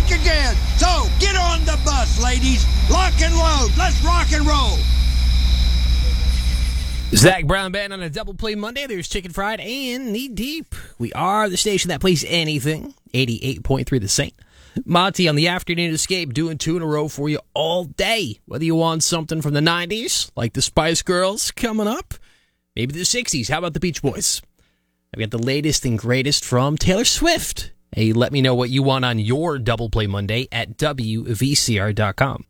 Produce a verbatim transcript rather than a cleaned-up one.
week again. So get on the bus, ladies. Lock and load. Let's rock and roll. Zach Brown Band on a double play Monday. There's Chicken Fried and Knee Deep. We are the station that plays anything. eighty-eight point three The Saint. Monty on the Afternoon Escape doing two in a row for you all day. Whether you want something from the nineties, like the Spice Girls coming up, maybe the sixties. How about the Beach Boys? I've got the latest and greatest from Taylor Swift. Hey, let me know what you want on your double play Monday at W V C R dot com.